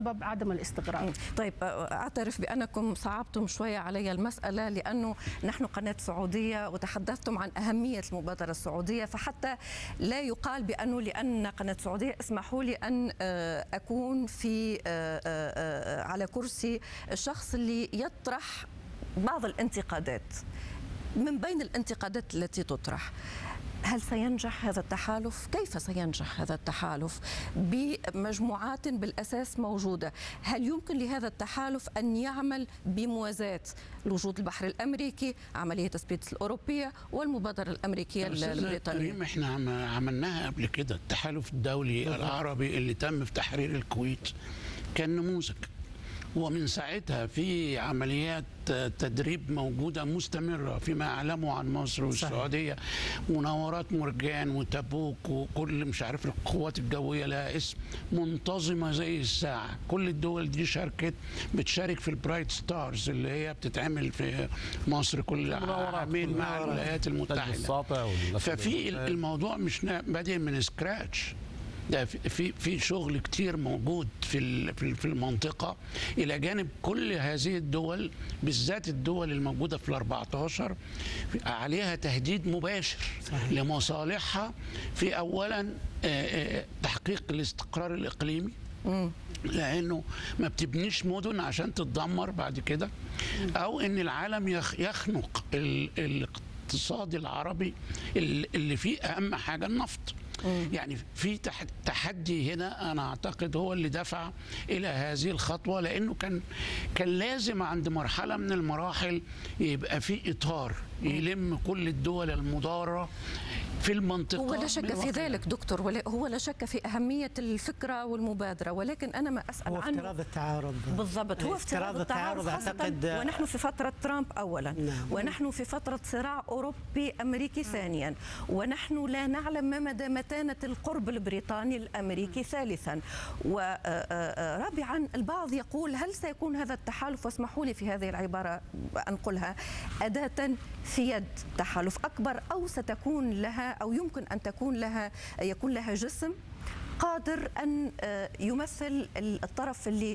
سبب عدم الاستقرار. طيب، أعترف بأنكم صعبتم شوية علي المسألة، لأنه نحن قناة سعودية وتحدثتم عن أهمية المبادرة السعودية، فحتى لا يقال بأنه لأن قناة سعودية اسمحوا لي أن أكون على كرسي الشخص اللي يطرح بعض الانتقادات. من بين الانتقادات التي تطرح، هل سينجح هذا التحالف؟ كيف سينجح هذا التحالف بمجموعات بالأساس موجودة؟ هل يمكن لهذا التحالف أن يعمل بموازاة الوجود البحري الأمريكي، عملية سبيتس الأوروبية والمبادرة الأمريكية البريطانية؟ احنا عملناها قبل كده. التحالف الدولي العربي اللي تم في تحرير الكويت كان نموذج، ومن ساعتها في عمليات تدريب موجودة مستمرة فيما أعلمه عن مصر والسعودية. مناورات مرجان وتبوك وكل مش عارف القوات الجوية لها اسم، منتظمة زي الساعة. كل الدول دي بتشارك في البرايت ستارز اللي هي بتتعمل في مصر كل عامين مع الولايات المتحدة. ففي الموضوع مش بادئ من سكراتش، ده في شغل كتير موجود في المنطقة، إلى جانب كل هذه الدول، بالذات الدول الموجودة في ال14 عليها تهديد مباشر لمصالحها في أولا تحقيق الاستقرار الإقليمي، لأنه ما بتبنيش مدن عشان تتدمر بعد كده، أو إن العالم يخنق الاقتصاد العربي اللي فيه أهم حاجة النفط. يعني في تحدي هنا، أنا أعتقد هو اللي دفع إلى هذه الخطوة، لأنه كان لازم عند مرحلة من المراحل يبقى في إطار يلم كل الدول المضارة في المنطقة. هو لا شك في ذلك دكتور، هو لا شك في أهمية الفكرة والمبادرة، ولكن أنا ما أسأل عنه افتراض التعارض. بالضبط، هو افتراض التعارض أعتقد، ونحن في فترة ترامب أولا، ونحن في فترة صراع أوروبي أمريكي ثانيا، ونحن لا نعلم ما مدى متانة القرب البريطاني الأمريكي ثالثا، ورابعا البعض يقول هل سيكون هذا التحالف، واسمحوا لي في هذه العبارة أنقلها، أداة في يد تحالف أكبر، أو ستكون لها أو يمكن أن يكون لها جسم قادر أن يمثل الطرف اللي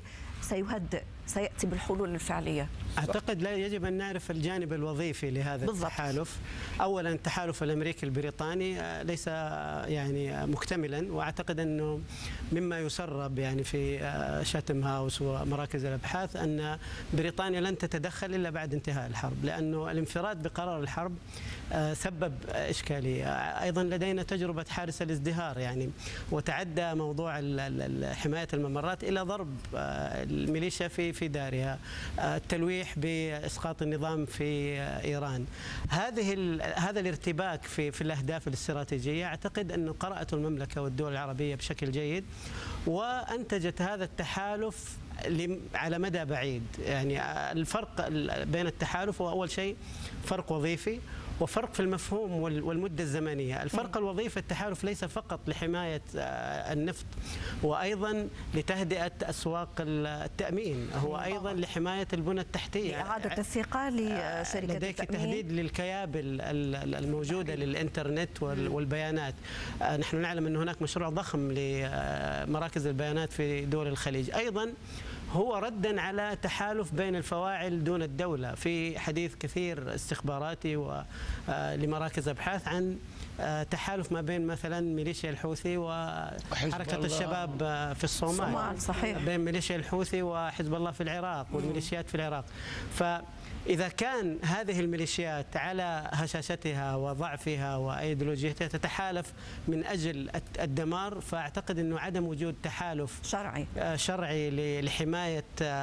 سيأتي بالحلول الفعلية؟ أعتقد لا يجب أن نعرف الجانب الوظيفي لهذا التحالف. أولا التحالف الأمريكي البريطاني ليس يعني مكتملا، وأعتقد أنه مما يسرب يعني في شاتم هاوس ومراكز الأبحاث أن بريطانيا لن تتدخل إلا بعد انتهاء الحرب، لأنه الانفراد بقرار الحرب سبب إشكالية. أيضا لدينا تجربة حارس الازدهار يعني، وتعدى موضوع حماية الممرات إلى ضرب الميليشيا في دارها، التلويح بإسقاط النظام في إيران. هذا الارتباك في الأهداف الاستراتيجية أعتقد أنه قرأته المملكة والدول العربية بشكل جيد، وأنتجت هذا التحالف على مدى بعيد. يعني الفرق بين التحالف هو أول شيء فرق وظيفي، وفرق في المفهوم والمدة الزمنية. الفرق الوظيفي، التحالف ليس فقط لحماية النفط، وأيضا لتهدئة أسواق التأمين، هو أيضا لحماية البنى التحتية، لإعادة الثقة لشركة لديك التأمين، تهديد للكيابل الموجودة للإنترنت والبيانات. نحن نعلم أن هناك مشروع ضخم لمراكز البيانات في دول الخليج. أيضا هو ردا على تحالف بين الفواعل دون الدولة، في حديث كثير استخباراتي ولمراكز أبحاث عن تحالف ما بين مثلا ميليشيا الحوثي وحركة الشباب في الصومال، صحيح، بين ميليشيا الحوثي وحزب الله في العراق والميليشيات في العراق. إذا كان هذه الميليشيات على هشاشتها وضعفها وأيديولوجيتها تتحالف من أجل الدمار، فأعتقد أنه عدم وجود تحالف شرعي لحماية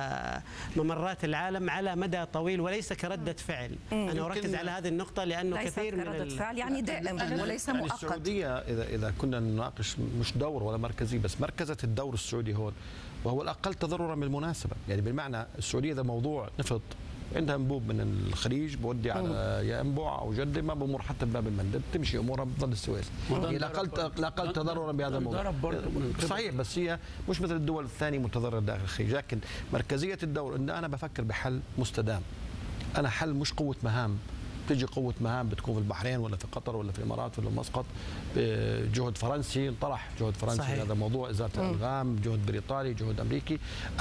ممرات العالم على مدى طويل وليس كردة فعل. أنا أركز على هذه النقطة لأنه كثير من كردة فعل يعني دائم وليس مؤقت. السعودية إذا كنا نناقش مش دور ولا مركزي، بس مركزة الدور السعودي هون، وهو الأقل تضررا بالمناسبة. يعني بالمعنى السعودية إذا موضوع نفط عندها انبوب من الخليج بودي على يا انبوع او جده، ما بمر حتى بباب المندب، تمشي امورها بتضل السويس. يعني الاقل تضررا بهذا الموضوع. صحيح، بس هي مش مثل الدول الثانيه متضرره داخل الخليج، لكن مركزيه الدور ان انا بفكر بحل مستدام. انا حل مش قوه مهام، تجي قوة مهام بتكون في البحرين ولا في قطر ولا في الإمارات ولا مسقط، جهد فرنسي انطرح، جهد فرنسي هذا موضوع إزالة الألغام، جهد بريطاني، جهد أمريكي.